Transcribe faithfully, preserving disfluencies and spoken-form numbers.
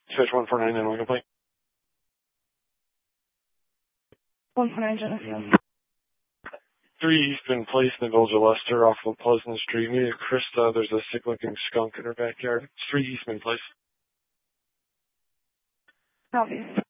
Switch one four nine and one complaint. one four nine Genesis. three Eastman Place in the Village of Leicester off of Pleasant Street. Meet Krista. There's a sick-looking skunk in her backyard. It's three Eastman Place. Copy.